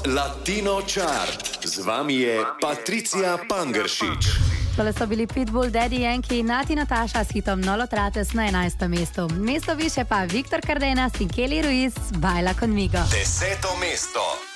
Latino Chart. Z vami je Patricia Pangeršič. Tole so bili Pitbull, Daddy Yankee in Nati Nataša s hitom Nolo Trates na 11. mestu. Mesto više pa Victor Cardenas in Kelly Ruiz, Baila conmigo. 10. mesto.